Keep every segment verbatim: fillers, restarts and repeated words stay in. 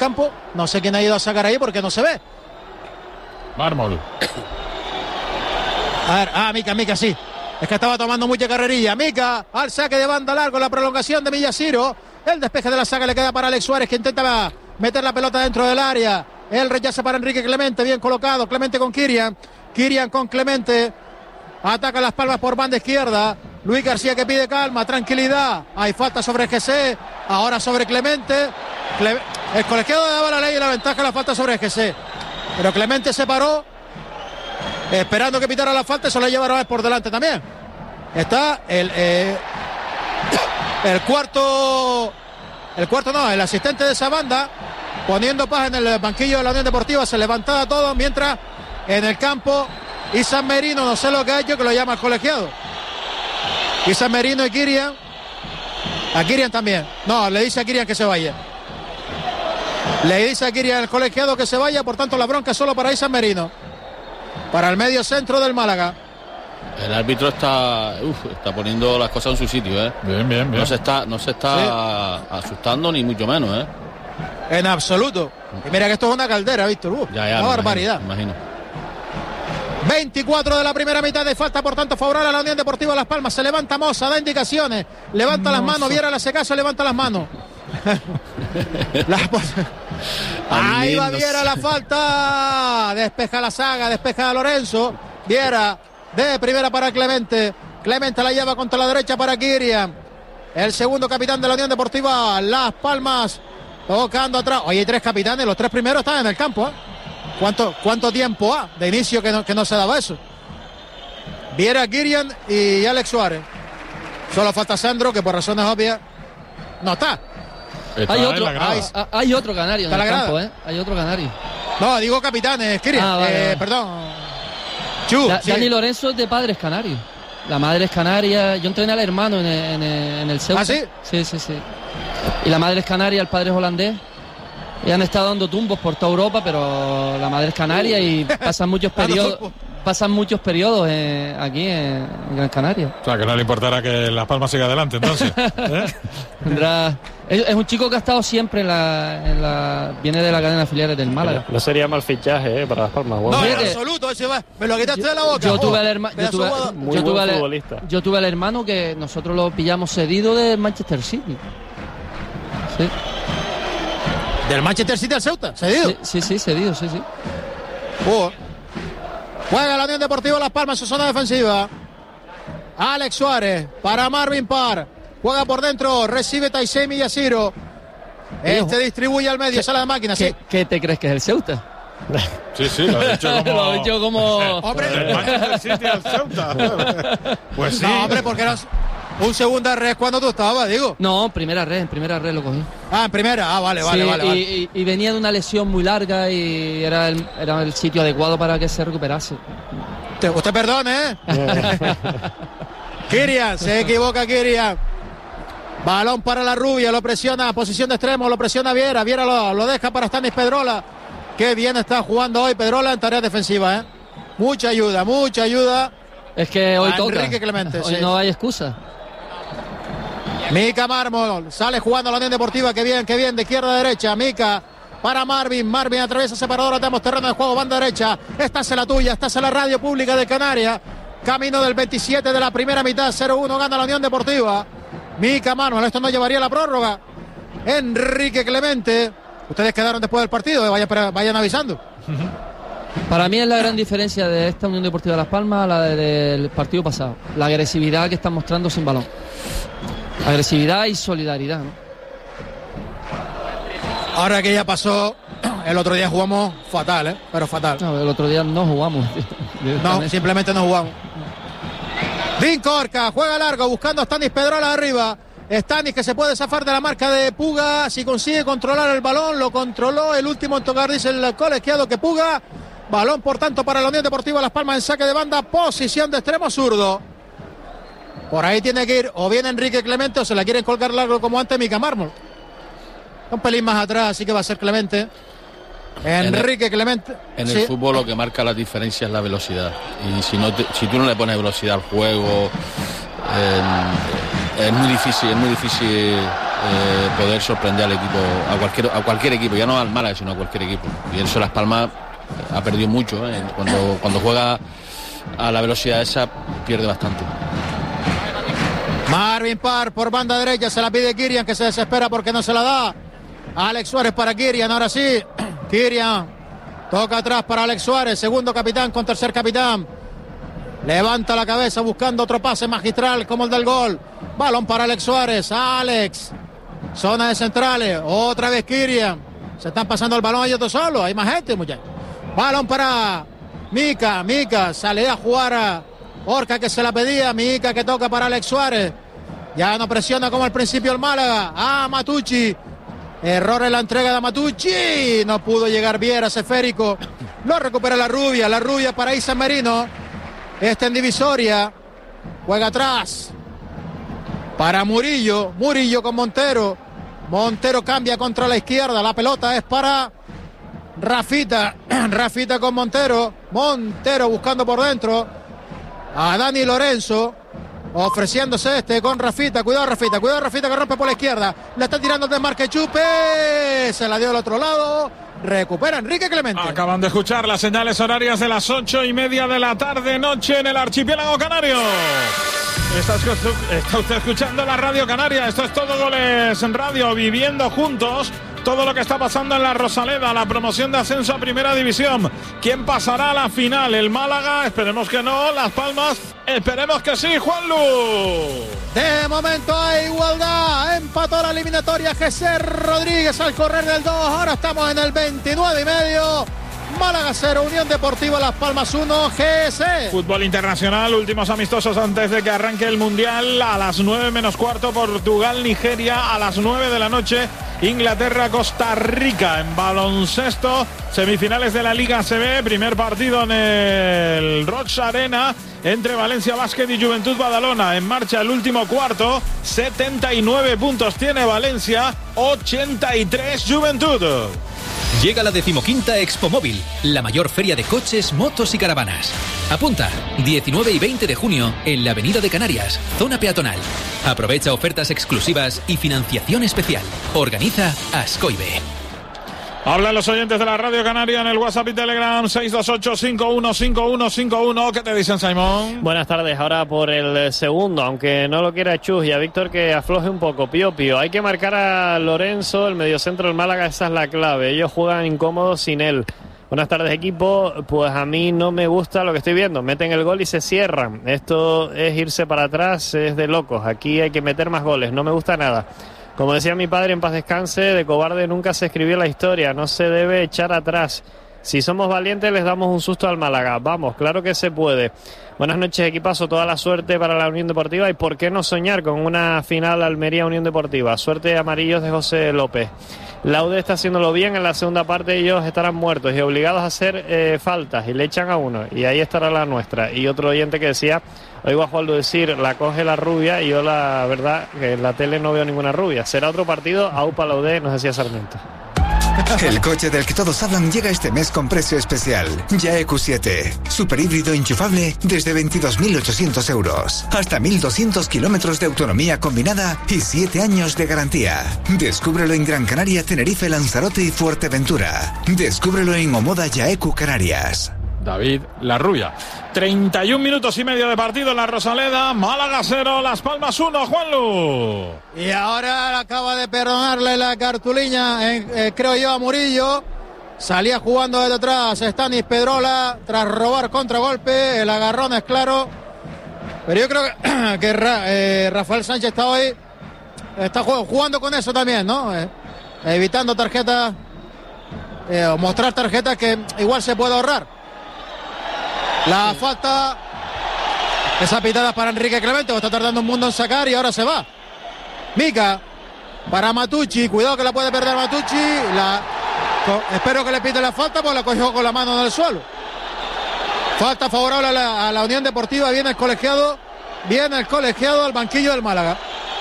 campo. No sé quién ha ido a sacar ahí porque no se ve. Mármol. A ver, ah, Mica, Mica, sí. Es que estaba tomando mucha carrerilla. Mica al saque de banda largo, la prolongación de Millasiro. El despeje de la saga le queda para Alex Suárez, que intenta meter la pelota dentro del área. El rechaza para Enrique Clemente, bien colocado. Clemente con Kirian. Kirian con Clemente. Ataca Las Palmas por banda izquierda. Luis García que pide calma, tranquilidad. Hay falta sobre G C. Ahora sobre Clemente. Cle... El colegiado daba la ley y la ventaja, la falta sobre G C. Pero Clemente se paró, esperando que pitara la falta, y se la llevaron a ver por delante también. Está el eh, el cuarto el cuarto no, el asistente de esa banda poniendo paz en el banquillo de la Unión Deportiva. Se levantaba todo, mientras en el campo Isan Merino, no sé lo que ha hecho, que lo llama el colegiado. Isan Merino y Kirian. A Kirian también. No, le dice a Kirian que se vaya. Le dice a Kirian el colegiado que se vaya, por tanto la bronca solo para Isan Merino. Para el medio centro del Málaga. El árbitro está uf, está poniendo las cosas en su sitio, ¿eh? Bien, bien, bien. No se está, no se está sí. asustando ni mucho menos, ¿eh? En absoluto. Y mira que esto es una caldera, Víctor. Uh, ya, ya, una barbaridad. Imagino, imagino. veinticuatro de la primera mitad de falta, por tanto favorable a la Unión Deportiva Las Palmas. Se levanta Moza, da indicaciones, levanta Moza. Las manos, Viera la secaso, levanta las manos. la... Ahí va Viera, la falta. Despeja la saga, despeja a Lorenzo. Viera de primera para Clemente. Clemente la lleva contra la derecha para Kirian. El segundo capitán de la Unión Deportiva Las Palmas. Tocando atrás. Oye, hay tres capitanes, los tres primeros están en el campo, ¿eh? ¿Cuánto, ¿Cuánto tiempo ha de inicio que no, que no se daba eso? Viera, Kirian y Alex Suárez. Solo falta Sandro, que por razones obvias no está. está hay, otro, hay, hay otro canario en el campo, ¿eh? Hay otro canario. No, digo capitanes, Kirian. Ah, vale, eh, vale. Perdón. Chu, da, sí. Dani Lorenzo es de padres canarios. La madre es canaria. Yo entrené al hermano en el, en el, en el Ceuta. ¿Ah, sí? Sí, sí, sí. Y la madre es canaria, el padre es holandés. Y han estado dando tumbos por toda Europa, pero la madre es canaria y pasan muchos periodos pasan muchos periodos eh, aquí en, en Gran Canaria. O sea, que no le importará que Las Palmas siga adelante, entonces. ¿eh? Tendrá... es, es un chico que ha estado siempre en la, en la... Viene de la cadena de filiales del Málaga. No sería mal fichaje eh, para Las Palmas. Bueno. No, en absoluto, ese va. Me lo quitaste yo, de la boca. Yo tuve, al herma... yo, tuve, Muy yo, tuve al... yo tuve al hermano que nosotros lo pillamos cedido de Manchester City. Sí. ¿Del Manchester City al Ceuta? ¿Cedido? Sí, sí, sí, cedido, sí, sí. Uh. Juega la Unión Deportiva Las Palmas en su zona defensiva. Alex Suárez para Marvin Parr. Juega por dentro, recibe Taisei Millasiro. Este distribuye al medio, sale de máquina, ¿qué, sí. ¿Qué te crees que es el Ceuta? Sí, sí, lo he dicho como... lo he dicho como... Hombre, del Manchester City al Ceuta. Pues sí. No, hombre, porque era un segunda red cuando tú estabas, digo. No, primera red, en primera red lo cogí. Ah, en primera, ah, vale, vale, sí, vale. Y, vale. Y, y venía de una lesión muy larga y era el, era el sitio adecuado para que se recuperase. Te, usted perdone, ¿eh? Kirian, se equivoca Kirian. Balón para la rubia, lo presiona, posición de extremo, lo presiona Viera. Viera lo, lo deja para Stanis Pedrola. Qué bien está jugando hoy Pedrola en tarea defensiva, ¿eh? Mucha ayuda, mucha ayuda. Es que hoy a toca. Enrique Clemente, hoy sí. No hay excusa. Mica Mármol sale jugando la Unión Deportiva. Qué bien, qué bien, de izquierda a derecha. Mica para Marvin. Marvin atraviesa separadora. Tenemos terreno de juego, banda derecha. Esta es la tuya, esta es la radio pública de Canarias. Camino del veintisiete de la primera mitad. cero uno gana la Unión Deportiva. Mica Mármol, esto no llevaría la prórroga. Enrique Clemente. Ustedes quedaron después del partido, vayan, vayan avisando. Para mí es la gran diferencia de esta Unión Deportiva de Las Palmas a la de, del partido pasado. La agresividad que están mostrando sin balón. Agresividad y solidaridad, ¿no? Ahora que ya pasó, el otro día jugamos fatal, ¿eh? Pero fatal. No, el otro día no jugamos. No, simplemente no jugamos. Dean Corca juega largo buscando a Stanis Pedrola arriba. Stanis que se puede zafar de la marca de Puga. Si consigue controlar el balón, lo controló. El último en tocar, dice el colegiado, que Puga. Balón, por tanto, para la Unión Deportiva Las Palmas en saque de banda. Posición de extremo zurdo. Por ahí tiene que ir o bien Enrique Clemente o se la quieren colgar largo como antes Mica Mármol. Un pelín más atrás, así que va a ser Clemente. Enrique en el, Clemente. En sí. el fútbol lo que marca la diferencia es la velocidad. Y si no te, si tú no le pones velocidad al juego, eh, es muy difícil, es muy difícil eh, poder sorprender al equipo, a cualquier, a cualquier equipo, ya no al Málaga, sino a cualquier equipo. Y eso Las Palmas eh, ha perdido mucho, ¿eh? cuando, cuando juega a la velocidad esa, pierde bastante. Marvin Parr por banda derecha, se la pide Kirian, que se desespera porque no se la da. Alex Suárez para Kirian, ahora sí. Kirian toca atrás para Alex Suárez, segundo capitán con tercer capitán. Levanta la cabeza buscando otro pase magistral como el del gol. Balón para Alex Suárez. Alex. Zona de centrales. Otra vez Kirian. Se están pasando el balón ellos dos solos. Hay más gente, muchachos. Balón para Mika. Mika sale a jugar a Orca, que se la pedía. Mika, que toca para Alex Suárez. Ya no presiona como al principio el Málaga. Ah, Matucci. Error en la entrega de Matucci. No pudo llegar bien a ese esférico. Lo recupera la Rubia. La Rubia para Isa Merino. Este en divisoria. Juega atrás. Para Murillo. Murillo con Montero. Montero cambia contra la izquierda. La pelota es para Rafita. Rafita con Montero. Montero buscando por dentro a Dani Lorenzo. Ofreciéndose este con Rafita. Cuidado Rafita. Cuidado Rafita, que rompe por la izquierda. Le está tirando de Marque Chupe. Se la dio al otro lado. Recupera Enrique Clemente. Acaban de escuchar las señales horarias de las ocho y media de la tarde, noche en el archipiélago canario. Está, está usted escuchando la Radio Canaria. Esto es Todo Goles en Radio, viviendo juntos todo lo que está pasando en la Rosaleda, la promoción de ascenso a Primera División. ¿Quién pasará a la final? ¿El Málaga? Esperemos que no. Las Palmas, esperemos que sí. Juanlu. De momento hay igualdad. Empató la eliminatoria José Rodríguez al correr del dos. Ahora estamos en el veintinueve y medio. Málaga cero, Unión Deportiva Las Palmas uno, G S. Fútbol internacional, últimos amistosos antes de que arranque el Mundial. A las nueve menos cuarto, Portugal, Nigeria. A las nueve de la noche, Inglaterra, Costa Rica. En baloncesto, semifinales de la Liga A C B. Primer partido en el Roig Arena entre Valencia Basket y Juventud Badalona. En marcha el último cuarto. setenta y nueve puntos tiene Valencia, ochenta y tres Juventud. Llega la decimoquinta Expo Móvil, la mayor feria de coches, motos y caravanas. Apunta, diecinueve y veinte de junio, en la Avenida de Canarias, zona peatonal. Aprovecha ofertas exclusivas y financiación especial. Organiza Ascoibe. Hablan los oyentes de la Radio Canaria en el WhatsApp y Telegram seis dos ocho, cinco uno cinco uno cinco uno. ¿Qué te dicen, Simón? Buenas tardes. Ahora por el segundo, aunque no lo quiera Chus, y a Víctor que afloje un poco. Pío Pío, hay que marcar a Lorenzo, el mediocentro del Málaga, esa es la clave. Ellos juegan incómodos sin él. Buenas tardes, equipo. Pues a mí no me gusta lo que estoy viendo. Meten el gol y se cierran. Esto es irse para atrás, es de locos. Aquí hay que meter más goles. No me gusta nada. Como decía mi padre, en paz descanse, de cobarde nunca se escribió la historia, no se debe echar atrás. Si somos valientes les damos un susto al Málaga, vamos, claro que se puede. Buenas noches, equipazo, toda la suerte para la Unión Deportiva y por qué no soñar con una final Almería-Unión Deportiva. Suerte amarillos de José López. Laude está haciéndolo bien, en la segunda parte ellos estarán muertos y obligados a hacer eh, faltas y le echan a uno y ahí estará la nuestra. Y otro oyente que decía, oigo a Juanlu decir, la coge la rubia y yo la verdad que en la tele no veo ninguna rubia. Será otro partido, aupa Laude, nos decía Sarmiento. El coche del que todos hablan llega este mes con precio especial. Ya E Q siete, super híbrido enchufable desde veintidós mil ochocientos euros. Hasta mil doscientos kilómetros de autonomía combinada y siete años de garantía. Descúbrelo en Gran Canaria, Tenerife, Lanzarote y Fuerteventura. Descúbrelo en Omoda Ya E Q Canarias. David La Rubia. treinta y un minutos y medio de partido en la Rosaleda. Málaga cero, Las Palmas uno, Juanlu. Y ahora acaba de perdonarle la cartulina, eh, eh, creo yo, a Murillo. Salía jugando desde atrás Stanis Pedrola tras robar contragolpe. El agarrón es claro. Pero yo creo que, que Ra, eh, Rafael Sánchez está hoy está jugando con eso también, ¿no? Eh, evitando tarjetas eh, o mostrar tarjetas que igual se puede ahorrar. La falta, esa pitada para Enrique Clemente, está tardando un mundo en sacar y ahora se va. Mika para Matucci, cuidado que la puede perder Matucci. La, espero que le pite la falta porque la cogió con la mano en el suelo. Falta favorable a la, a la Unión Deportiva, viene el colegiado, viene el colegiado al banquillo del Málaga.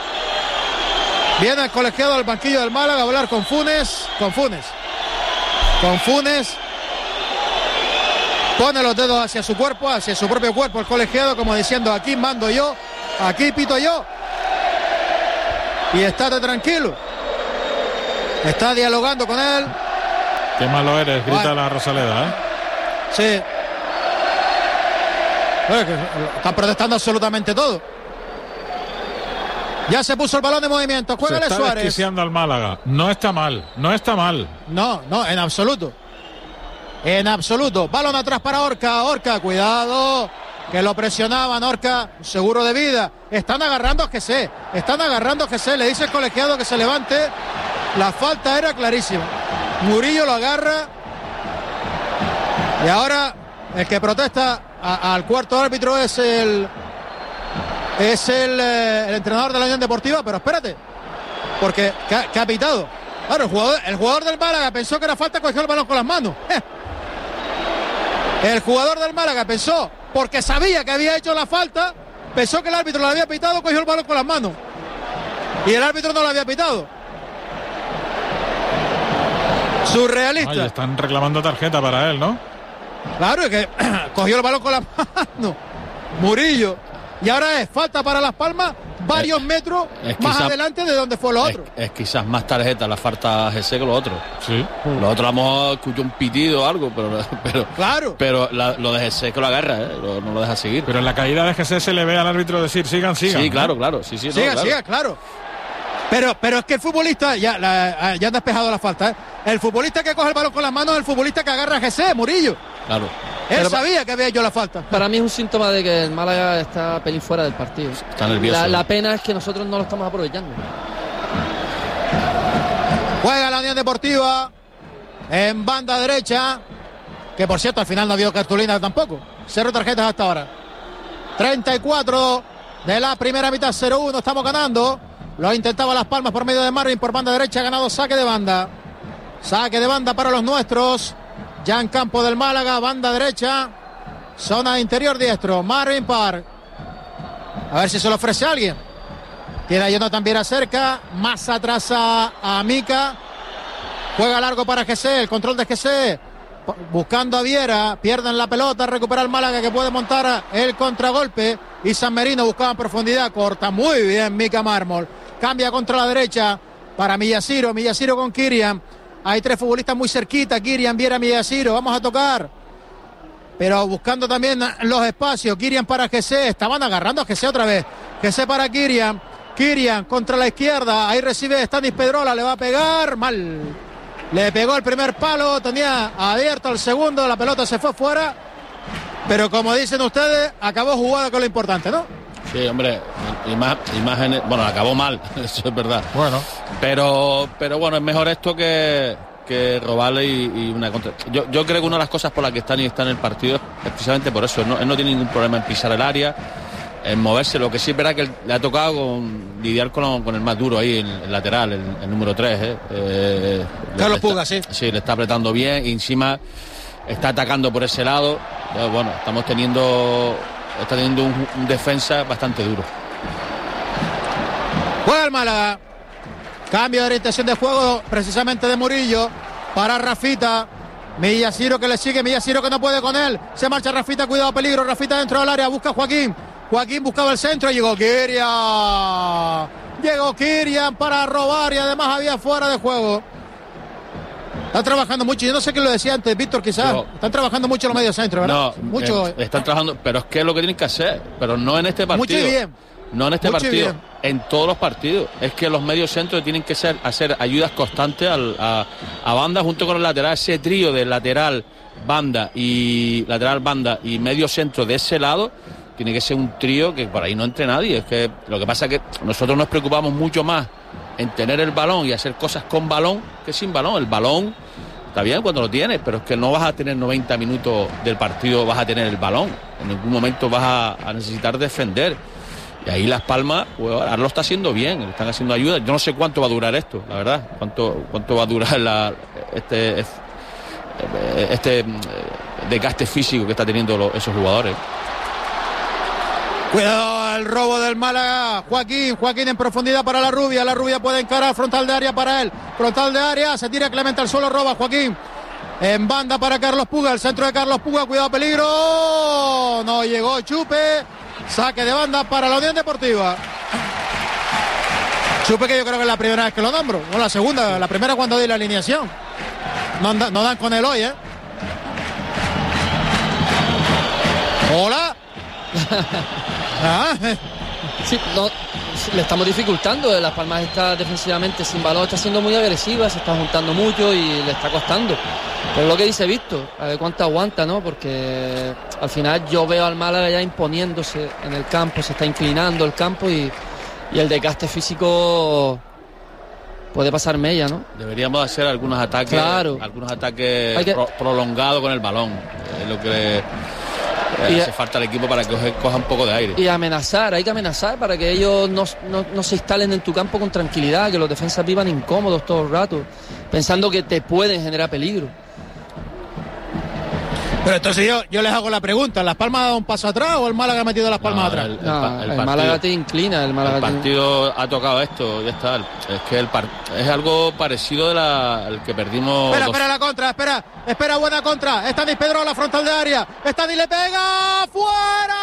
Viene el colegiado al banquillo del Málaga a hablar con Funes, con Funes, con Funes. Pone los dedos hacia su cuerpo, hacia su propio cuerpo el colegiado, como diciendo, aquí mando yo, aquí pito yo. y estate tranquilo. Está dialogando con él. Qué malo eres, grita bueno. la Rosaleda, ¿eh? Sí. Bueno, que están protestando absolutamente todo. Ya se puso el balón de movimiento. Juega Se está Suárez. desquiciando al Málaga. No está mal, no está mal. No, no, en absoluto. En absoluto. Balón atrás para Orca. Orca, cuidado. Que lo presionaban. Orca, seguro de vida. Están agarrando a Jesé. Están agarrando a Jesé. Le dice el colegiado que se levante. La falta era clarísima. Murillo lo agarra. Y ahora el que protesta a, al cuarto árbitro es el es el, eh, el entrenador de la Unión Deportiva, pero espérate, porque ¿qué ha, qué ha pitado? Claro, el jugador, el jugador del Málaga pensó que era falta, cogió el balón con las manos. El jugador del Málaga pensó, porque sabía que había hecho la falta, pensó que el árbitro lo había pitado, cogió el balón con las manos. Y el árbitro no lo había pitado. Surrealista. Ay, están reclamando tarjeta para él, ¿no? Claro, es que cogió el balón con la mano Murillo. Y ahora es falta para Las Palmas, varios es, metros es más quizá, adelante de donde fue lo otro. Es, es quizás más tarjeta la falta a G C que lo otro. Sí. Lo otro a lo mejor escuchó un pitido o algo, pero, pero, claro. pero la, lo de G C que lo agarra, ¿eh? lo, no lo deja seguir. Pero en la caída de G C se le ve al árbitro decir sigan, sigan. Sí, claro, claro. Sí, sí, siga, no, claro. siga, claro. Pero, pero es que el futbolista, ya, la, ya han despejado la falta, ¿eh? El futbolista que coge el balón con las manos es el futbolista que agarra a G C, Murillo. Claro. Él Pero sabía que había hecho la falta. Para mí es un síntoma de que el Málaga está pelín fuera del partido. Está nervioso. La, la pena es que nosotros no lo estamos aprovechando. Juega la Unión Deportiva en banda derecha, que por cierto al final no ha habido cartulina tampoco. Cero tarjetas hasta ahora. treinta y cuatro de la primera mitad, cero uno, estamos ganando. Lo intentaba Las Palmas por medio de Marvin por banda derecha, ha ganado saque de banda. Saque de banda para los nuestros. Ya en campo del Málaga, banda derecha, zona interior diestro, Marvin Park. A ver si se lo ofrece a alguien. Tiene a Jonathan Viera cerca, más atrás a, a Mica. Juega largo para G C, el control de G C. Buscando a Viera, pierden la pelota, recupera el Málaga que puede montar el contragolpe. Y San Merino buscaba en profundidad, corta muy bien Mica Mármol. Cambia contra la derecha para Millasiro, Millasiro con Kirian. Hay tres futbolistas muy cerquita, Kirian, Viera, Millasiro, vamos a tocar. Pero buscando también los espacios, Kirian para G C, estaban agarrando a G C otra vez. G C para Kirian, Kirian contra la izquierda, ahí recibe Stanis Pedrola, le va a pegar, mal. Le pegó el primer palo, tenía abierto el segundo, la pelota se fue fuera. Pero como dicen ustedes, acabó jugada con lo importante, ¿no? Sí, hombre, ima- imágenes, bueno, acabó mal, eso es verdad. Bueno. Pero, pero bueno, es mejor esto que, que robarle y, y una contra. Yo, yo creo que una de las cosas por las que Stanis está en el partido es precisamente por eso. Él no, él no tiene ningún problema en pisar el área, en moverse. Lo que sí es verdad que le ha tocado con, lidiar con, con el más duro ahí, el, el lateral, el, el número tres. ¿eh? Eh, Carlos está, Puga, sí. Sí, le está apretando bien y encima está atacando por ese lado. Entonces, bueno, estamos teniendo, está teniendo un, un defensa bastante duro. Juega el Málaga. Cambio de orientación de juego precisamente de Murillo para Rafita. Millasiro que le sigue, Millasiro que no puede con él. Se marcha Rafita, cuidado, peligro. Rafita dentro del área, busca a Joaquín. Joaquín buscaba el centro, llegó Kirian. Llegó Kirian para robar y además había fuera de juego. Están trabajando mucho, yo no sé qué lo decía antes, Víctor, quizás. No. Están trabajando mucho los medios centros, ¿verdad? No, mucho. Eh, están trabajando, pero es que es lo que tienen que hacer, pero no en este partido. Mucho y bien. No en este mucho partido, en todos los partidos. Es que los medios centros tienen que ser, hacer ayudas constantes al, a, a banda junto con el lateral. Ese trío de lateral, banda y lateral, banda y medio centro de ese lado tiene que ser un trío que por ahí no entre nadie. Es que lo que pasa es que nosotros nos preocupamos mucho más en tener el balón y hacer cosas con balón que sin balón. El balón está bien cuando lo tienes, pero es que no vas a tener noventa minutos del partido, vas a tener el balón. En algún momento vas a, a necesitar defender. Y ahí Las Palmas, pues, ahora lo está haciendo bien, le están haciendo ayuda. Yo no sé cuánto va a durar esto, la verdad. Cuánto, cuánto va a durar la, este, este desgaste físico que está teniendo los, esos jugadores. Cuidado el robo del Málaga. Joaquín, Joaquín en profundidad para la Rubia. La Rubia puede encarar, frontal de área para él. Frontal de área, se tira Clemente al suelo, roba Joaquín. En banda para Carlos Puga, el centro de Carlos Puga, cuidado, peligro. No llegó Chupe. Saque de banda para la Unión Deportiva. Supe que yo creo que es la primera vez que lo nombro, o la segunda, la primera cuando di la alineación. No, anda, no dan con él hoy, ¿eh? Hola. ah. Sí, no, le estamos dificultando. Las Palmas está defensivamente sin balón, está siendo muy agresiva, se está juntando mucho y le está costando. Pero lo que dice Víctor, a ver cuánto aguanta, ¿no? Porque al final yo veo al Málaga ya imponiéndose en el campo, se está inclinando el campo y, y el desgaste físico puede pasar mella, ¿no? Deberíamos hacer algunos ataques, claro. algunos ataques que... pro, prolongados con el balón. Es lo que le, y hace falta al equipo para que coge, coja un poco de aire. Y amenazar, hay que amenazar para que ellos no, no, no se instalen en tu campo con tranquilidad, que los defensas vivan incómodos todo el rato, pensando que te pueden generar peligro. Pero entonces yo, yo les hago la pregunta, ¿Las Palmas ha dado un paso atrás o el Málaga ha metido Las Palmas no, atrás? El, el, no, el, el partido, Málaga te inclina, el Málaga el partido te... ha tocado esto, ya está. Es que el par, es algo parecido de la, el que perdimos. Espera, dos... espera la contra, espera, espera buena contra. Stanis Pedro a la frontal de área. Stanis le pega fuera.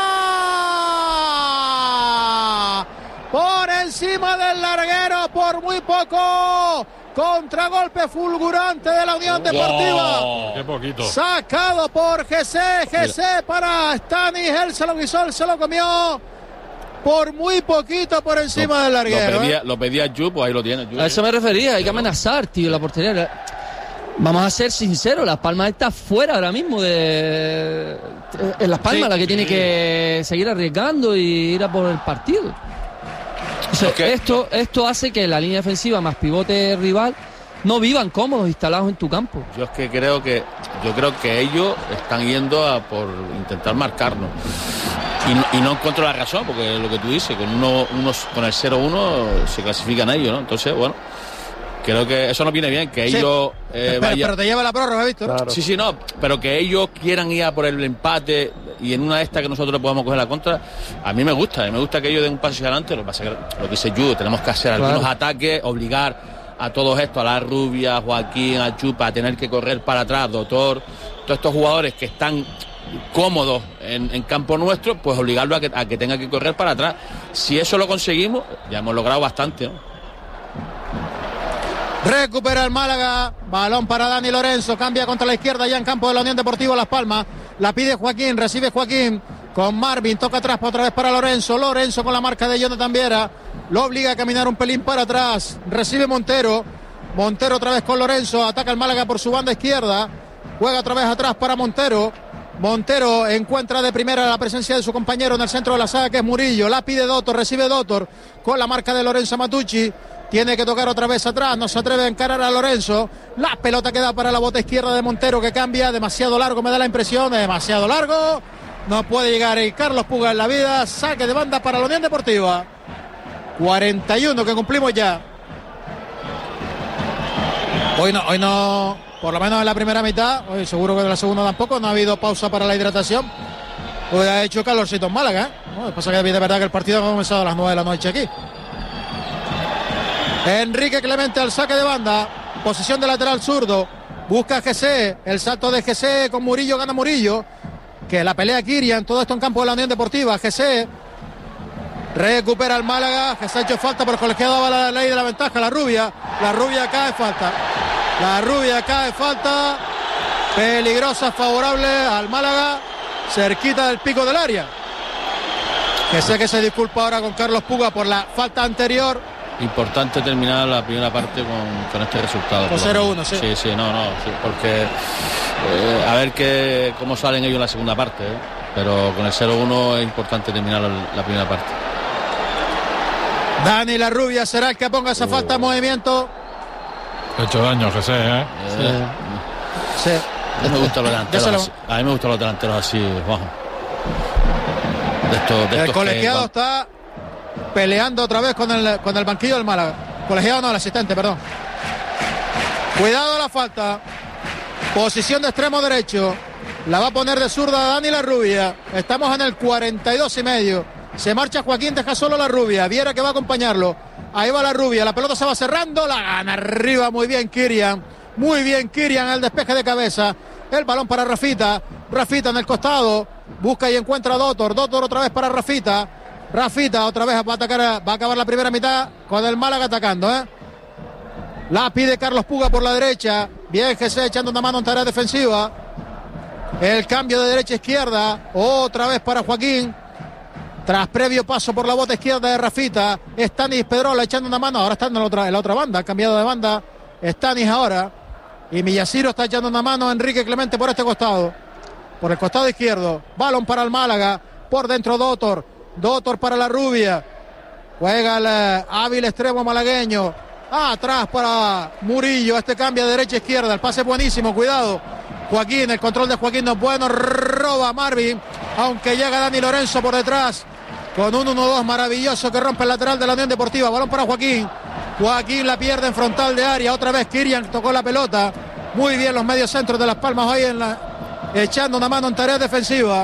Por encima del larguero, por muy poco. Contragolpe fulgurante de la Unión Deportiva. Wow, qué poquito. Sacado por G C. G C para Stanis. Él se lo guisó, él se lo comió. Por muy poquito por encima lo, del larguero. Lo pedía, ¿eh? lo pedía Yu, pues ahí lo tiene. Yu. A eso me refería, hay que amenazar, tío, la portería. Vamos a ser sinceros, Las Palmas está fuera ahora mismo de... Es Las Palmas sí, la que tiene sí. que seguir arriesgando y ir a por el partido. O sea, okay. esto, esto hace que la línea defensiva más pivote rival no vivan cómodos instalados en tu campo. Yo es que creo que yo creo que ellos están yendo a por intentar marcarnos y, y no encuentro la razón, porque lo que tú dices, con uno, unos, con el cero uno se clasifican ellos, ¿no? Entonces, bueno, creo que eso no viene bien, que sí. ellos eh, pero, vayan... pero te lleva la prórroga, ¿visto? Claro. Sí, sí, no, pero que ellos quieran ir a por el empate y en una de estas que nosotros le podamos coger la contra, a mí me gusta, me gusta que ellos den un paso hacia adelante. Lo que pasa es que lo que dice Yu, tenemos que hacer claro. algunos ataques, obligar a todos estos, a la Rubia, a Joaquín, a Chupa, a tener que correr para atrás, Doctor, todos estos jugadores que están cómodos en, en campo nuestro, pues obligarlo a que, a que tenga que correr para atrás. Si eso lo conseguimos, ya hemos logrado bastante, ¿no? Recupera el Málaga, balón para Dani Lorenzo, cambia contra la izquierda ya en campo de la Unión Deportiva Las Palmas, la pide Joaquín, recibe Joaquín con Marvin, toca atrás otra vez para Lorenzo, Lorenzo con la marca de Jonathan Viera, lo obliga a caminar un pelín para atrás, recibe Montero, Montero otra vez con Lorenzo, ataca el Málaga por su banda izquierda, juega otra vez atrás para Montero, Montero encuentra de primera la presencia de su compañero en el centro de la saga que es Murillo, la pide Dotor, recibe Dotor con la marca de Lorenzo Matucci. Tiene que tocar otra vez atrás, no se atreve a encarar a Lorenzo. La pelota queda para la bota izquierda de Montero, que cambia, demasiado largo, me da la impresión, demasiado largo. No puede llegar y Carlos Puga en la vida. Saque de banda para la Unión Deportiva. cuarenta y uno que cumplimos ya. Hoy no, hoy no, por lo menos en la primera mitad, hoy seguro que en la segunda tampoco, no ha habido pausa para la hidratación. Hoy ha hecho calorcito en Málaga, ¿eh? No, lo que pasa es que de verdad que el partido ha comenzado a las nueve de la noche aquí. Enrique Clemente al saque de banda, posición de lateral zurdo, busca a G C, el salto de G C con Murillo, gana Murillo, que la pelea Kirian, todo esto en campo de la Unión Deportiva. G C recupera el Málaga, G C ha hecho falta, pero el colegiado va la ley de la ventaja, la Rubia, la Rubia cae falta, la Rubia cae falta, peligrosa, favorable al Málaga, cerquita del pico del área. G C que se disculpa ahora con Carlos Puga por la falta anterior. Importante terminar la primera parte con, con este resultado. Con cero uno, sí. Sí, sí, no, no, sí, porque eh, a ver que, cómo salen ellos en la segunda parte, ¿eh? Pero con el cero uno es importante terminar la, la primera parte. Dani La Rubia será el que ponga esa uh. falta en movimiento. Ha hecho daño, José, ¿eh? eh sí. sí. A mí me gustan los delanteros así. A mí me gustan los delanteros así, Juan. De estos, de el estos colegiado que, está peleando otra vez con el, con el banquillo del Málaga. Colegiado no, el asistente, perdón. Cuidado la falta. Posición de extremo derecho. La va a poner de zurda Dani La Rubia. Estamos en el cuarenta y dos y medio. Se marcha Joaquín, deja solo La Rubia. Viera que va a acompañarlo. Ahí va La Rubia. La pelota se va cerrando. La gana arriba. Muy bien Kirian. Muy bien Kirian. El despeje de cabeza. El balón para Rafita. Rafita en el costado. Busca y encuentra a Dotor. Dotor otra vez para Rafita. Rafita otra vez va a atacar, va a acabar la primera mitad con el Málaga atacando, ¿eh? La pide Carlos Puga por la derecha. Bien, G C echando una mano en tarea defensiva. El cambio de derecha a izquierda. Otra vez para Joaquín. Tras previo paso por la bota izquierda de Rafita. Stanis Pedrola echando una mano. Ahora está en la otra, en la otra banda. Ha cambiado de banda. Stanis ahora. Y Millasiro está echando una mano a Enrique Clemente por este costado. Por el costado izquierdo. Balón para el Málaga. Por dentro Dotor. Dotor para la Rubia. Juega el eh, hábil extremo malagueño. Ah, atrás para Murillo. Este cambia de derecha a izquierda. El pase buenísimo. Cuidado. Joaquín. El control de Joaquín no es bueno. Roba Marvin. Aunque llega Dani Lorenzo por detrás. Con un uno dos maravilloso que rompe el lateral de la Unión Deportiva. Balón para Joaquín. Joaquín la pierde en frontal de área. Otra vez Kirian tocó la pelota. Muy bien los medios centros de Las Palmas hoy en la, echando una mano en tarea defensiva.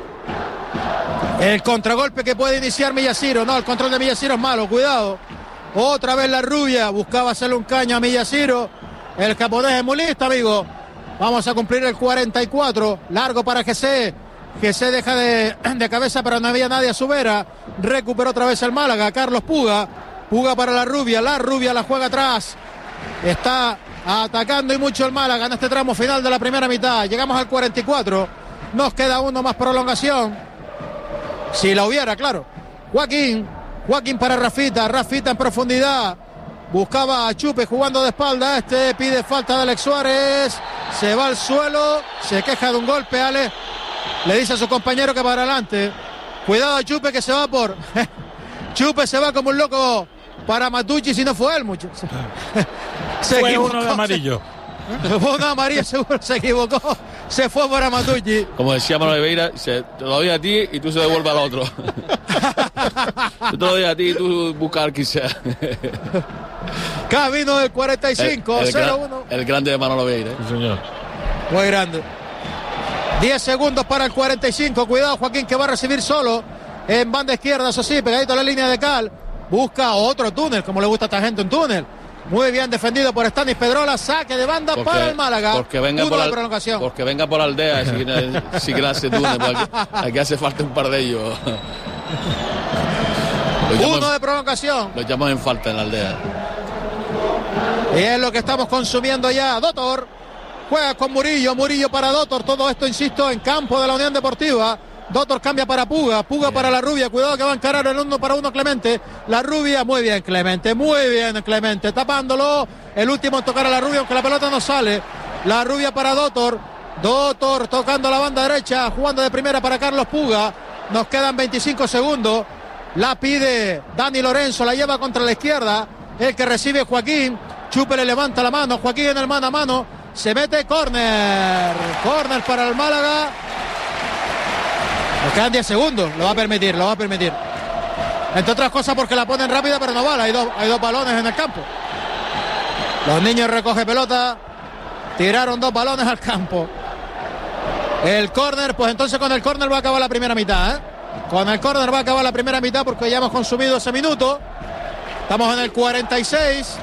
El contragolpe que puede iniciar Millasiro. No, el control de Millasiro es malo. Cuidado. Otra vez la Rubia. Buscaba hacerle un caño a Millasiro. El japonés es muy listo, amigo. Vamos a cumplir el cuarenta y cuatro. Largo para G C. G C deja de, de cabeza, pero no había nadie a su vera. Recuperó otra vez el Málaga. Carlos Puga. Puga para la Rubia. La Rubia la juega atrás. Está atacando y mucho el Málaga en este tramo final de la primera mitad. Llegamos al cuarenta y cuatro. Nos queda uno más prolongación. Si la hubiera, claro. Joaquín. Joaquín para Rafita. Rafita en profundidad. Buscaba a Chupe jugando de espalda. Este pide falta de Alex Suárez. Se va al suelo. Se queja de un golpe, Ale. Le dice a su compañero que para adelante. Cuidado a Chupe que se va por... Chupe se va como un loco para Matucci, si no fue él, mucho. Se fue equivocó, uno de amarillo. Se, fue uno de amarillo, seguro se equivocó. Se fue para Matucci. Como decía Manuel Oliveira, se, te lo doy a ti y tú se lo devuelves al otro. Yo te lo doy a ti y tú buscas al que sea. Camino del cuarenta y cinco, cero uno. El, el grande de Manuel Oliveira. ¿eh? Sí, señor. Muy grande. diez segundos para el cuarenta y cinco. Cuidado, Joaquín, que va a recibir solo. En banda izquierda, eso sí, pegadito a la línea de cal. Busca otro túnel, como le gusta a esta gente un túnel. Muy bien defendido por Stanis Pedrola. Saque de banda porque, para el Málaga. Porque venga, Uno por de la, prolongación. porque venga por la aldea si quiere, si quiere hacer túnel. Aquí, aquí hace falta un par de ellos. Uno en, de prolongación. Lo echamos en falta en la aldea. Y es lo que estamos consumiendo ya. Dotor juega con Murillo. Murillo para Dotor. Todo esto, insisto, en campo de la Unión Deportiva. Dotor cambia para Puga, Puga bien. Para la Rubia, cuidado que va a encarar el uno para uno Clemente, la Rubia, muy bien Clemente, muy bien Clemente, tapándolo, el último en tocar a la Rubia, aunque la pelota no sale, la Rubia para Dotor, Dotor tocando la banda derecha, jugando de primera para Carlos Puga, nos quedan veinticinco segundos, la pide Dani Lorenzo, la lleva contra la izquierda, el que recibe Joaquín, Chupe le levanta la mano, Joaquín en el mano a mano, se mete córner, córner para el Málaga. Nos quedan diez segundos, lo va a permitir, lo va a permitir. Entre otras cosas porque la ponen rápida, pero no vale, hay dos, hay dos balones en el campo. Los niños recogen pelota, tiraron dos balones al campo. El córner, pues entonces con el córner va a acabar la primera mitad, ¿eh? Con el córner va a acabar la primera mitad porque ya hemos consumido ese minuto. Estamos en el cuarenta y seis.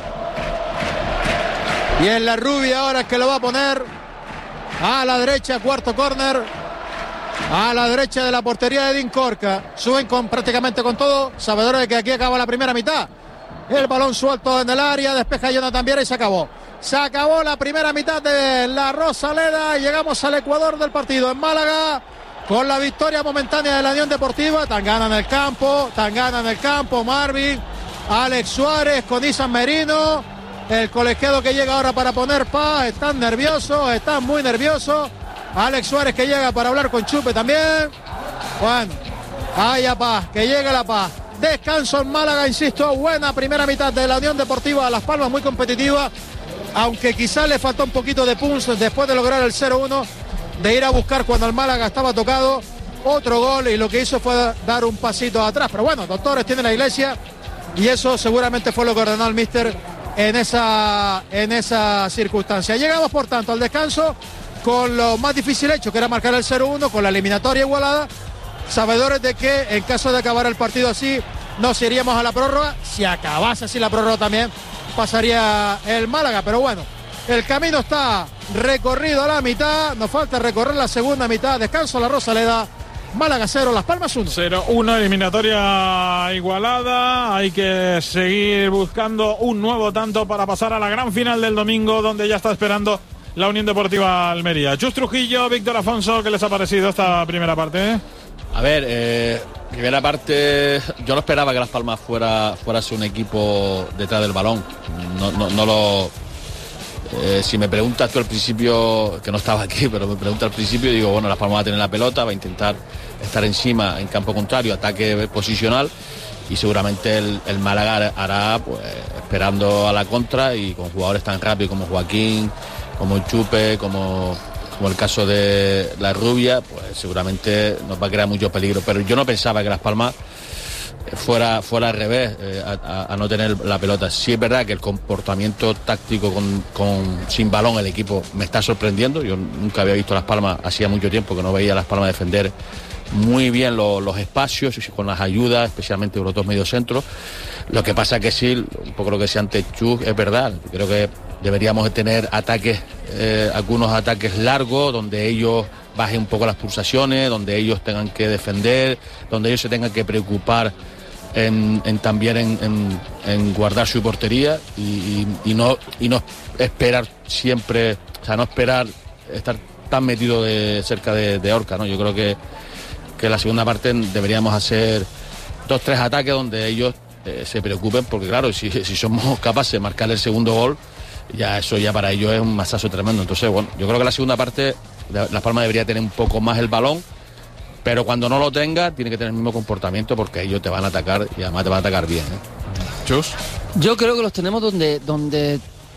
Y en la Rubia ahora es que lo va a poner a la derecha, cuarto córner. A la derecha de la portería de Dincorca. Suben con, prácticamente con todo. Sabedores de que aquí acaba la primera mitad. El balón suelto en el área. Despeja Jonathan Viera y se acabó. Se acabó la primera mitad de la Rosaleda. Y llegamos al Ecuador del partido en Málaga. Con la victoria momentánea de la Unión Deportiva. Tangana en el campo. Tangana en el campo. Marvin. Alex Suárez con Isan Merino. El colegiado que llega ahora para poner paz. Están nerviosos. Están muy nerviosos. Alex Suárez que llega para hablar con Chupe también. Bueno, haya paz, que llegue la paz. Descanso en Málaga, insisto, buena primera mitad de la Unión Deportiva Las Palmas, muy competitiva, aunque quizás le faltó un poquito de punch después de lograr el cero uno, de ir a buscar cuando el Málaga estaba tocado, otro gol y lo que hizo fue dar un pasito atrás. Pero bueno, doctores tiene la iglesia y eso seguramente fue lo que ordenó el míster en esa, en esa circunstancia. Llegamos por tanto al descanso con lo más difícil hecho, que era marcar el cero uno, con la eliminatoria igualada, sabedores de que en caso de acabar el partido así, nos iríamos a la prórroga. Si acabase así la prórroga también, pasaría el Málaga, pero bueno, el camino está recorrido a la mitad, nos falta recorrer la segunda mitad, descanso la Rosaleda, Málaga cero, Las Palmas uno. cero uno, eliminatoria igualada. Hay que seguir buscando un nuevo tanto para pasar a la gran final del domingo, donde ya está esperando la Unión Deportiva Almería. Chus Trujillo, Víctor Afonso, ¿qué les ha parecido esta primera parte? A ver, eh, primera parte, yo no esperaba que Las Palmas fuera, fuera a ser un equipo detrás del balón. No, no, no lo... Eh, si me preguntas tú al principio, que no estaba aquí, pero me preguntas al principio, digo, bueno, Las Palmas va a tener la pelota, va a intentar estar encima en campo contrario, ataque posicional, y seguramente el, el Málaga hará, pues, esperando a la contra, y con jugadores tan rápidos como Joaquín, como el Chupe, como, como el caso de la Rubia, pues seguramente nos va a crear mucho peligro. Pero yo no pensaba que Las Palmas fuera fuera al revés, eh, a, a no tener la pelota. Sí es verdad que el comportamiento táctico con, con sin balón el equipo me está sorprendiendo. Yo nunca había visto a Las Palmas, hacía mucho tiempo que no veía a Las Palmas defender muy bien lo, los espacios, con las ayudas, especialmente de los dos mediocentros. Lo que pasa que sí, un poco lo que decía antes Chus, es verdad. Creo que deberíamos tener ataques, eh, algunos ataques largos, donde ellos bajen un poco las pulsaciones, donde ellos tengan que defender, donde ellos se tengan que preocupar en, en también en, en, en guardar su portería y, y, y no y no esperar siempre, o sea, no esperar estar tan metido de cerca de, de Orca, ¿no? Yo creo que, que la segunda parte deberíamos hacer dos, tres ataques donde ellos eh, se preocupen, porque claro, si, si somos capaces de marcar el segundo gol, ya eso ya para ellos es un masazo tremendo. Entonces, bueno, yo creo que la segunda parte Las Palmas debería tener un poco más el balón, pero cuando no lo tenga tiene que tener el mismo comportamiento, porque ellos te van a atacar y además te van a atacar bien, ¿eh? Chus. Yo creo que los tenemos donde donde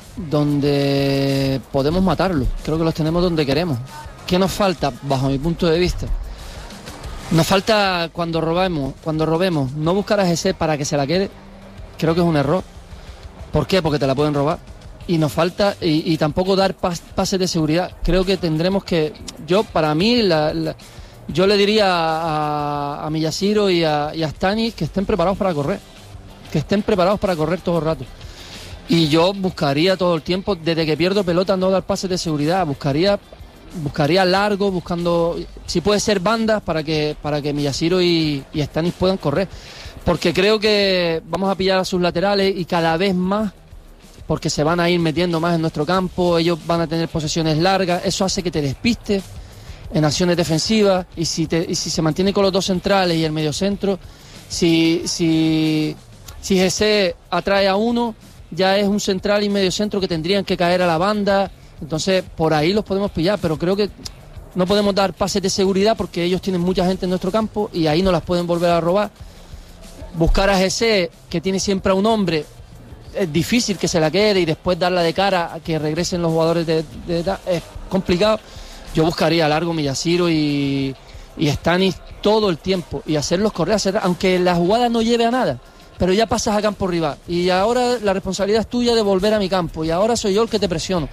donde podemos matarlos. Creo que los tenemos donde queremos. ¿Qué nos falta, bajo mi punto de vista? Nos falta cuando robemos, cuando robemos, no buscar a G C para que se la quede. Creo que es un error. ¿Por qué? Porque te la pueden robar. Y nos falta, y, y tampoco dar pas, pases de seguridad. Creo que tendremos que, yo para mí, la, la, yo le diría a, a Miyashiro y a, y a Stanis que estén preparados para correr, que estén preparados para correr todo el rato. Y yo buscaría todo el tiempo, desde que pierdo pelota, no dar pases de seguridad, buscaría buscaría largo, buscando, si puede ser bandas, para que para que Miyashiro y, y Stanis puedan correr. Porque creo que vamos a pillar a sus laterales y cada vez más, porque se van a ir metiendo más en nuestro campo, ellos van a tener posesiones largas, eso hace que te despistes en acciones defensivas, y si te, y si se mantiene con los dos centrales y el mediocentro, si, si, si G C atrae a uno, ya es un central y mediocentro que tendrían que caer a la banda, entonces por ahí los podemos pillar, pero creo que no podemos dar pases de seguridad porque ellos tienen mucha gente en nuestro campo y ahí no las pueden volver a robar. Buscar a G C, que tiene siempre a un hombre, es difícil que se la quede, y después darla de cara a que regresen los jugadores de, de, de es complicado. Yo buscaría a largo Miyashiro y, y Stanis todo el tiempo y hacerlos correr, hacer, aunque la jugada no lleve a nada, pero ya pasas a campo rival y ahora la responsabilidad es tuya de volver a mi campo y ahora soy yo el que te presiono.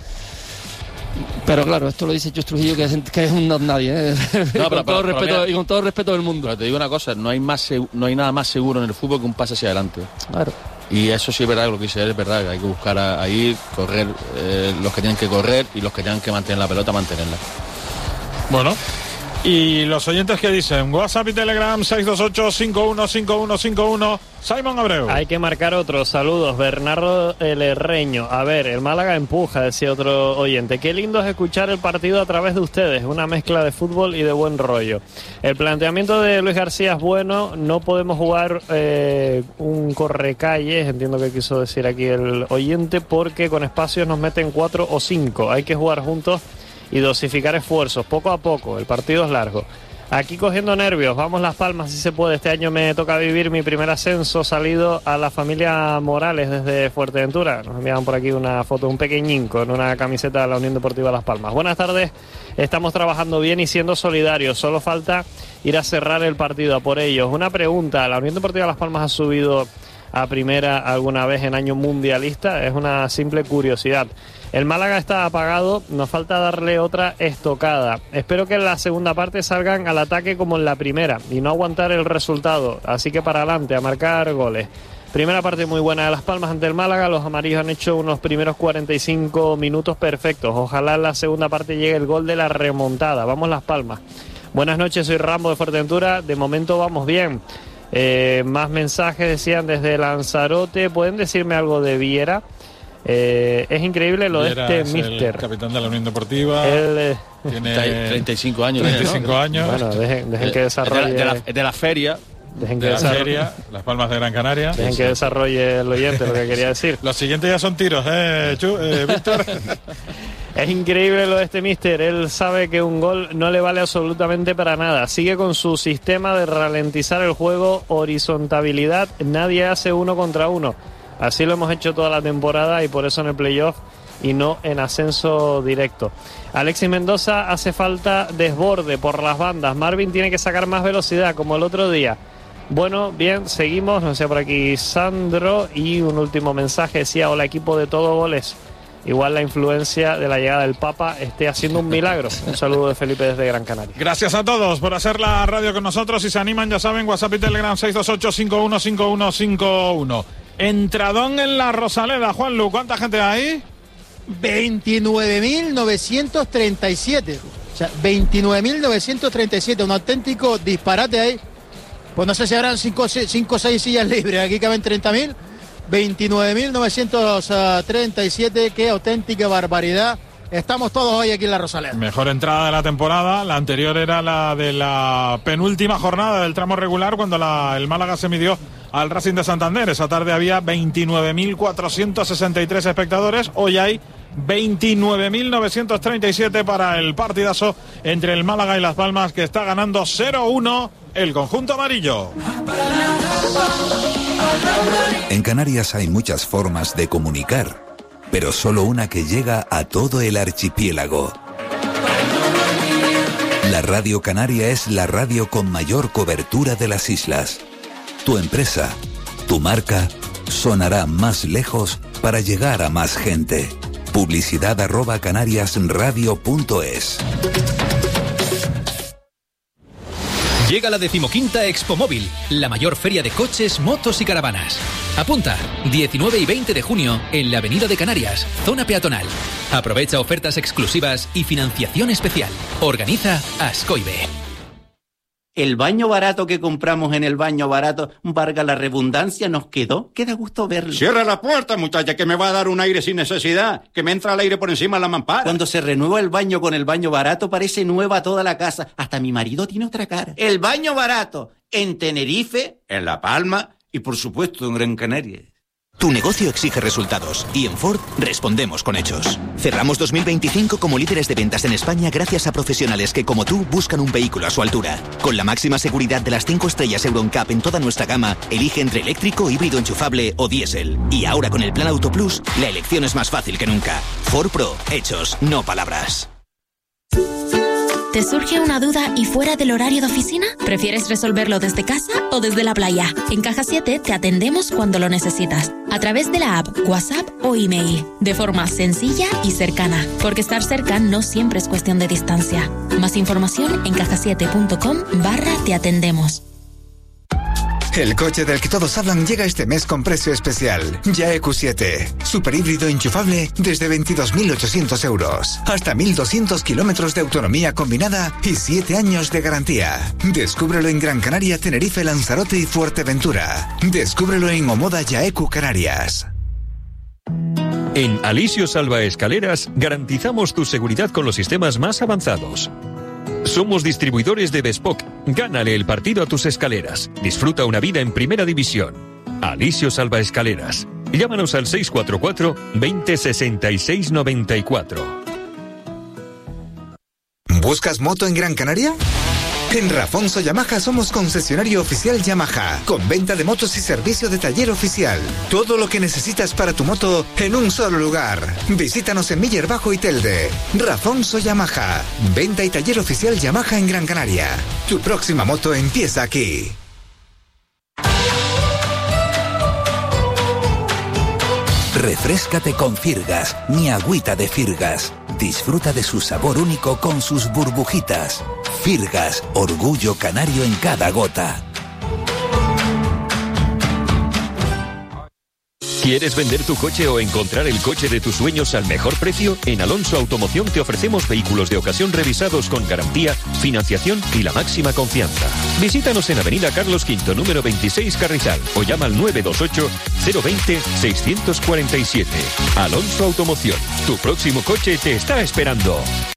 Pero claro, esto lo dice Chus Trujillo, que es, que es un no nadie, ¿eh? No, pero, con todo pero, respeto, pero mira, y con todo el respeto del mundo. Pero te digo una cosa, no hay más no hay nada más seguro en el fútbol que un pase hacia adelante. Claro. Y eso sí es verdad, lo que dice él es verdad, que hay que buscar ahí, correr eh, los que tienen que correr y los que tengan que mantener la pelota, mantenerla. Bueno, y los oyentes que dicen, WhatsApp y Telegram seis dos ocho, cinco uno cinco uno cinco uno. Simón Abreu. Hay que marcar otro. Saludos, Bernardo El Herreño. A ver, el Málaga empuja, decía otro oyente. Qué lindo es escuchar el partido a través de ustedes, una mezcla de fútbol y de buen rollo. El planteamiento de Luis García es bueno, no podemos jugar eh, un correcalles, entiendo que quiso decir aquí el oyente, porque con espacios nos meten cuatro o cinco. Hay que jugar juntos y dosificar esfuerzos, poco a poco, el partido es largo. Aquí cogiendo nervios, vamos Las Palmas si se puede. Este año me toca vivir mi primer ascenso, salido a la familia Morales desde Fuerteventura. Nos enviaban por aquí una foto de un pequeñín con una camiseta de la Unión Deportiva Las Palmas. Buenas tardes, estamos trabajando bien y siendo solidarios, solo falta ir a cerrar el partido a por ellos. Una pregunta, ¿la Unión Deportiva Las Palmas ha subido a primera alguna vez en año mundialista? Es una simple curiosidad. El Málaga está apagado, nos falta darle otra estocada. Espero que en la segunda parte salgan al ataque como en la primera y no aguantar el resultado. Así que para adelante, a marcar goles. Primera parte muy buena de Las Palmas ante el Málaga. Los amarillos han hecho unos primeros cuarenta y cinco minutos perfectos. Ojalá en la segunda parte llegue el gol de la remontada. Vamos Las Palmas. Buenas noches, soy Rambo de Fuerteventura. De momento vamos bien. Eh, más mensajes decían desde Lanzarote. ¿Pueden decirme algo de Viera? Eh, es increíble lo Viera de es este mister. El capitán de la Unión Deportiva. Él, eh, tiene treinta y cinco años. treinta y cinco ¿no? años. Bueno, dejen, dejen que desarrolle. De la, de la, de la feria. Dejen que De la desarrolle. feria, Las Palmas de Gran Canaria. Dejen que desarrolle el oyente lo que quería decir. Los siguientes ya son tiros, ¿eh, Chu, eh Víctor? Es increíble lo de este mister. Él sabe que un gol no le vale absolutamente para nada. Sigue con su sistema de ralentizar el juego, horizontabilidad. Nadie hace uno contra uno. Así lo hemos hecho toda la temporada y por eso en el playoff y no en ascenso directo. Alexis Mendoza, hace falta desborde por las bandas. Marvin tiene que sacar más velocidad como el otro día. Bueno, bien, seguimos. No sé, por aquí Sandro. Y un último mensaje decía: hola, equipo de Todo Goles. Igual la influencia de la llegada del Papa esté haciendo un milagro. Un saludo de Felipe desde Gran Canaria. Gracias a todos por hacer la radio con nosotros. Si se animan, ya saben, WhatsApp y Telegram seis dos ocho, cinco uno cinco uno cinco uno. Entradón en la Rosaleda. Juanlu, ¿cuánta gente hay? veintinueve mil novecientos treinta y siete. O sea, veintinueve mil novecientos treinta y siete. Un auténtico disparate ahí. Pues no sé si habrán cinco o seis sillas libres. Aquí caben treinta mil. veintinueve mil novecientos treinta y siete. Qué auténtica barbaridad. Estamos todos hoy aquí en la Rosaleda. Mejor entrada de la temporada. La anterior era la de la penúltima jornada del tramo regular, cuando la, el Málaga se midió al Racing de Santander. Esa tarde había veintinueve mil cuatrocientos sesenta y tres espectadores. Hoy hay veintinueve mil novecientos treinta y siete para el partidazo entre el Málaga y Las Palmas, que está ganando cero uno el conjunto amarillo. En Canarias hay muchas formas de comunicar, pero solo una que llega a todo el archipiélago. La Radio Canaria es la radio con mayor cobertura de las islas. Tu empresa, tu marca, sonará más lejos para llegar a más gente. Publicidad arroba canariasradio.es. Llega la decimoquinta Expo Móvil, la mayor feria de coches, motos y caravanas. Apunta, diecinueve y veinte de junio en la Avenida de Canarias, zona peatonal. Aprovecha ofertas exclusivas y financiación especial. Organiza Ascoibe. El baño barato que compramos en el baño barato, valga la redundancia, nos quedó. Queda gusto verlo. Cierra la puerta, muchacha, que me va a dar un aire sin necesidad. Que me entra el aire por encima de la mampara. Cuando se renueva el baño con el baño barato, parece nueva toda la casa. Hasta mi marido tiene otra cara. El baño barato, en Tenerife, en La Palma y, por supuesto, en Gran Canaria. Tu negocio exige resultados y en Ford respondemos con hechos. Cerramos dos mil veinticinco como líderes de ventas en España gracias a profesionales que, como tú, buscan un vehículo a su altura. Con la máxima seguridad de las cinco estrellas Euro N C A P en toda nuestra gama, elige entre eléctrico, híbrido enchufable o diésel. Y ahora con el Plan Auto Plus, la elección es más fácil que nunca. Ford Pro, hechos, no palabras. ¿Te surge una duda y fuera del horario de oficina? ¿Prefieres resolverlo desde casa o desde la playa? En Caja siete te atendemos cuando lo necesitas, a través de la app, WhatsApp o email, de forma sencilla y cercana, porque estar cerca no siempre es cuestión de distancia. Más información en caja siete punto com barra te atendemos. El coche del que todos hablan llega este mes con precio especial. Ya E Q siete. Super híbrido enchufable desde veintidós mil ochocientos euros. Hasta mil doscientos kilómetros de autonomía combinada y siete años de garantía. Descúbrelo en Gran Canaria, Tenerife, Lanzarote y Fuerteventura. Descúbrelo en Omoda Ya E Q Canarias. En Alisio Salva Escaleras garantizamos tu seguridad con los sistemas más avanzados. Somos distribuidores de Bespoke. Gánale el partido a tus escaleras. Disfruta una vida en primera división. Alisio Salva Escaleras. Llámanos al seis cuatro cuatro, veinte, sesenta y seis, noventa y cuatro. ¿Buscas moto en Gran Canaria? En Rafonso Yamaha somos concesionario oficial Yamaha, con venta de motos y servicio de taller oficial. Todo lo que necesitas para tu moto en un solo lugar. Visítanos en Miller Bajo y Telde. Rafonso Yamaha, venta y taller oficial Yamaha en Gran Canaria. Tu próxima moto empieza aquí. Refréscate con Firgas, mi agüita de Firgas. Disfruta de su sabor único con sus burbujitas. Firgas, orgullo canario en cada gota. ¿Quieres vender tu coche o encontrar el coche de tus sueños al mejor precio? En Alonso Automoción te ofrecemos vehículos de ocasión revisados con garantía, financiación y la máxima confianza. Visítanos en Avenida Carlos quinto, número veintiséis, Carrizal, o llama al nueve dos ocho, cero veinte, seiscientos cuarenta y siete. Alonso Automoción, tu próximo coche te está esperando.